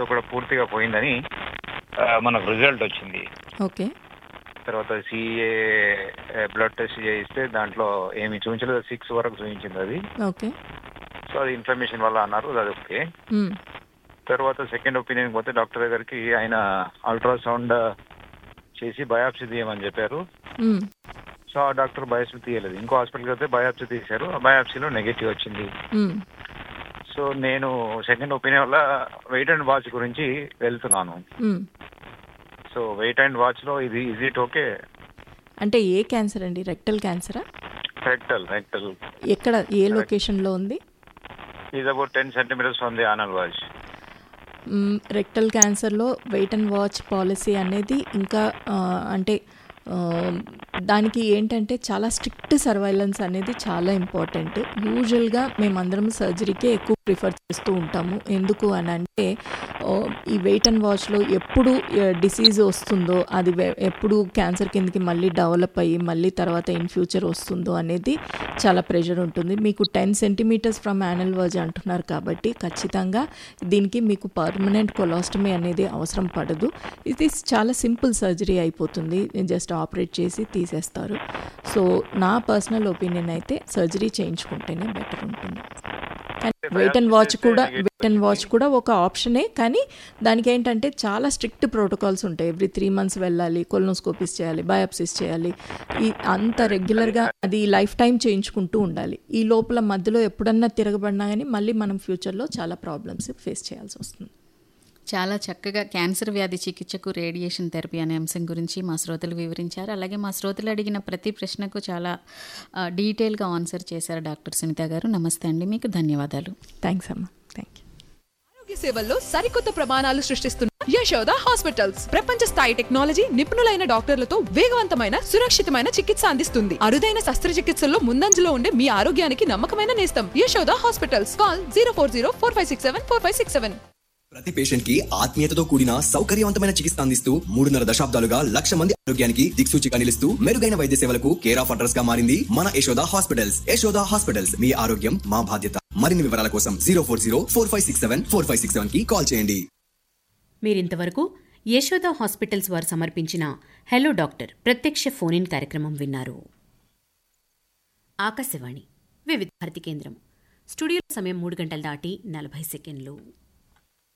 అంతా కూడా పూర్తిగా పోయిందని మనకు రిజల్ట్ వచ్చింది. ఓకే. తర్వాత సిఏ బ్లడ్ టెస్ట్ చేయిస్తే దాంట్లో ఏమి చూపించలేదు, 6 వరకు చూపించింది అది. ఓకే. సో అది ఇన్ఫర్మేషన్ వల్ల అన్నారు, అది ఓకే. తర్వాత సెకండ్ ఒపీనియన్ పోతే డాక్టర్ దగ్గరికి ఆయన అల్ట్రాసౌండ్ చేసి బయాప్సీ తీయమని చెప్పారు. సో ఆ డాక్టర్ బయాప్సీ తీయలేదు. ఇంకో హాస్పిటల్కి అయితే బయాప్సీ తీశారు, ఆ బయాప్సీలో నెగటివ్ వచ్చింది. సో నేను సెకండ్ ఒపీనియన్ వల్ల వెయిట్ అండ్ వాచ్ గురించి వెళ్తున్నాను. సో వెయిట్ అండ్ వాచ్ లో ఇది ఇజ్ ఇట్ ఓకే? అంటే ఏ క్యాన్సర్ అండి? రెక్టల్ క్యాన్సరా? రెక్టల్. ఎక్కడ, ఏ లొకేషన్ లో ఉంది? Is about 10 centimeters from the Anal watch. Rectal క్యాన్సర్లో wait and watch policy అనేది ఇంకా అంటే దానికి ఏంటంటే చాలా స్ట్రిక్ట్ సర్వైలెన్స్ అనేది చాలా ఇంపార్టెంట్. యూజువల్గా మేమందరం సర్జరీకే ఎక్కువ ప్రిఫర్ చేస్తూ ఉంటాము. ఎందుకు అని అంటే ఈ వెయిట్ అండ్ వాచ్లో ఎప్పుడు డిసీజ్ వస్తుందో, అది ఎప్పుడు క్యాన్సర్ కిందకి మళ్ళీ డెవలప్ అయ్యి మళ్ళీ తర్వాత ఇన్ ఫ్యూచర్ వస్తుందో అనేది చాలా ప్రెషర్ ఉంటుంది. మీకు 10 centimeters ఫ్రమ్ యానల్ వాజ్ అంటున్నారు కాబట్టి ఖచ్చితంగా దీనికి మీకు పర్మనెంట్ కొలాస్టమీ అనేది అవసరం పడదు. ఇది చాలా సింపుల్ సర్జరీ అయిపోతుంది, జస్ట్ ఆపరేట్ చేసి తీసేస్తారు. సో నా పర్సనల్ ఒపీనియన్ అయితే సర్జరీ చేయించుకుంటేనే బెటర్ ఉంటుంది. కానీ వెయిట్ అండ్ వాచ్ కూడా ఒక ఆప్షనే, కానీ దానికి ఏంటంటే చాలా స్ట్రిక్ట్ ప్రోటోకాల్స్ ఉంటాయి. ఎవ్రీ 3 months వెళ్ళాలి, కొలనోస్కోపీస్ చేయాలి, బయాప్సీస్ చేయాలి. అంత రెగ్యులర్గా అది లైఫ్ టైం చేయించుకుంటూ ఉండాలి. ఈ లోపల మధ్యలో ఎప్పుడన్నా తిరగబడినా కానీ మళ్ళీ మనం ఫ్యూచర్లో చాలా ప్రాబ్లమ్స్ ఫేస్ చేయాల్సి వస్తుంది. చాలా చక్కగా క్యాన్సర్ వ్యాధి చికిత్సకు రేడియేషన్ థెరపీ అనే అంశం గురించి మా శ్రోతలు వివరించారు. అలాగే మా శ్రోతలు అడిగిన ప్రతి ప్రశ్నకు చాలా డీటెయిల్గా ఆన్సర్ చేశారు డాక్టర్ సునీత గారు. నమస్తే అండి, మీకు ధన్యవాదాలు. థ్యాంక్స్ అమ్మా. Thank you. ఆరోగ్య సేవల్లో సరికొత్త ప్రమాణాలు సృష్టిస్తున్న యశోద హాస్పిటల్స్ ప్రపంచ స్థాయి టెక్నాలజీ, నిపుణులైన డాక్టర్లతో వేగవంతమైన సురక్షితమైన చికిత్స అందిస్తుంది. అరుదైన శస్త్రచికిత్సల్లో ముందంజలో ఉండే మీ ఆరోగ్యానికి నమ్మకమైన నేస్తం యశోద హాస్పిటల్స్. కాల్ 04045674567. ప్రతి పేషెంట్ కి ఆత్మీయతతో కూడిన సౌకర్యవంతమైన చికిత్స అందిస్తూ 3.5 దశాబ్దాలుగా 1,00,000 మంది ఆరోగ్యానికి దిక్సూచిగా నిలుస్తూ మెరుగైన వైద్య సేవలకు కేర్ ఆఫ్ అడ్రస్ గా మారింది మన యశోద హాస్పిటల్స్. యశోద హాస్పిటల్స్, మీ ఆరోగ్యం మా బాధ్యత. మరిన్ని వివరాల కోసం 04045674567 కి కాల్ చేయండి. మీరింతవరకు యశోద హాస్పిటల్స్ వారు సమర్పించిన హలో డాక్టర్ ప్రత్యక్ష ఫోన్ ఇన్ కార్యక్రమం విన్నారు. ఆకాశవాణి వివిధ భారతి కేంద్రం. స్టూడియో సమయం 3 గంటలు దాటి 40 సెకండ్లు.